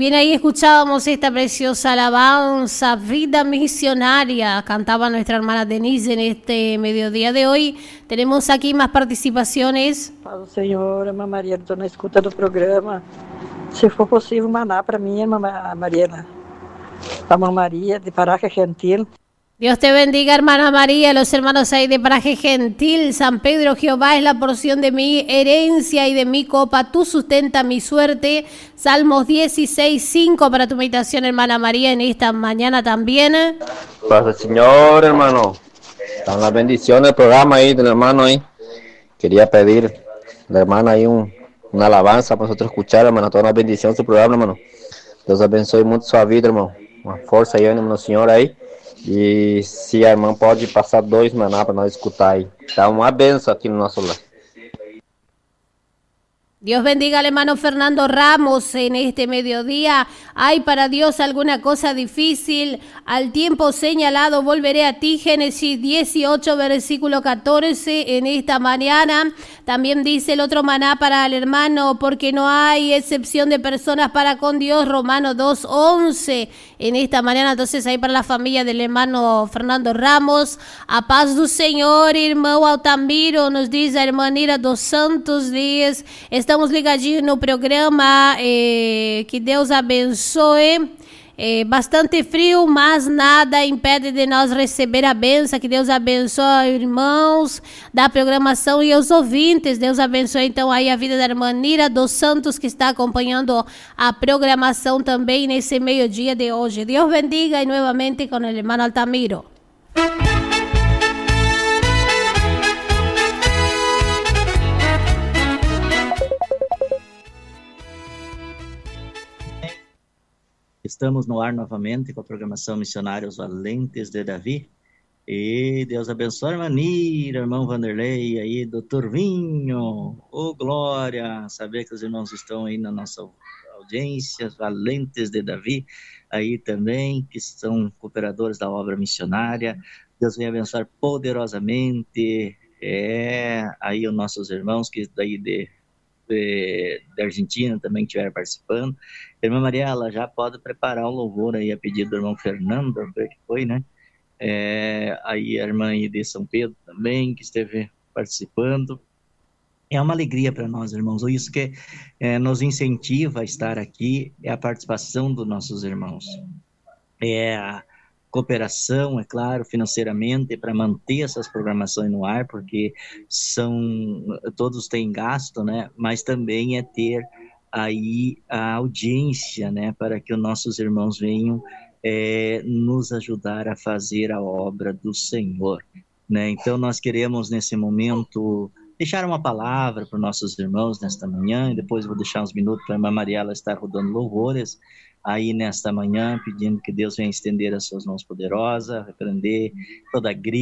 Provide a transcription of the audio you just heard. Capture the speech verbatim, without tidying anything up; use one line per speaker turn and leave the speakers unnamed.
bien ahí escuchábamos esta preciosa alabanza, Vida Misionaria, cantaba nuestra hermana Denise en este mediodía de hoy. Tenemos aquí más participaciones.
Paz do Senhor, irmã Maria, estou na escuta do programa. Se for possível, maná para mim, irmã Mariela. A irmã Maria, de Paraje Gentil.
Dios te bendiga, hermana María, los hermanos ahí de Paraje Gentil. San Pedro, Jehová es la porción de mi herencia y de mi copa, tú sustenta mi suerte. Salmos dieciséis, cinco para tu meditación, hermana María, en esta mañana también.
Paz del Señor, hermano. Están las bendiciones del programa ahí, del hermano ahí. Quería pedir, la hermana ahí, un, una alabanza para nosotros escuchar, hermano, toda una bendición su programa, hermano. Dios abençoe muito sua vida, irmão. Uma força aí, ânimo no Senhor aí. E se a irmã pode passar dois maná para nós escutar aí. Tá uma benção aqui no nosso lar.
Dios bendiga al hermano Fernando Ramos en este mediodía. ¿Hay para Dios alguna cosa difícil? Al tiempo señalado volveré a ti. Génesis dieciocho, versículo catorce en esta mañana. También dice el otro maná para el hermano, porque no hay excepción de personas para con Dios. Romanos dos, once en esta mañana. Entonces ahí para la familia del hermano Fernando Ramos. A paz do Senhor, irmão Altamiro, nos diz a irmã Nira dos Santos Dias. Estamos ligadinhos no programa, eh, que Deus abençoe. É bastante frio, mas nada impede de nós receber a benção. Que Deus abençoe, irmãos da programação e os ouvintes. Deus abençoe então aí a vida da irmã Nira dos Santos, que está acompanhando a programação também nesse meio-dia de hoje. Deus bendiga e novamente com o irmão Altamiro.
Estamos no ar novamente com a programação Missionários Valentes de Davi. E Deus abençoe a irmã Nira, irmão Vanderlei, aí, doutor Vinho. Ô, oh, glória! Saber que os irmãos estão aí na nossa audiência, Valentes de Davi, aí também, que são cooperadores da obra missionária. Deus venha abençoar poderosamente. É, aí os nossos irmãos que daí de... da Argentina também que estiver participando. Irmã Maria, ela já pode preparar um louvor aí a pedido do irmão Fernando, que foi, né? É, aí a irmã aí de São Pedro também, que esteve participando. É uma alegria para nós, irmãos. Isso que é, nos incentiva a estar aqui é a participação dos nossos irmãos. É a cooperação, é claro, financeiramente, para manter essas programações no ar, porque são, todos têm gasto, né? Mas também é ter aí a audiência, né? Para que os nossos irmãos venham é, nos ajudar a fazer a obra do Senhor, né? Então nós queremos nesse momento deixar uma palavra para os nossos irmãos nesta manhã, e depois vou deixar uns minutos para a irmã Mariela estar rodando louvores aí nesta manhã, pedindo que Deus venha estender as suas mãos poderosas, repreender toda a gripe,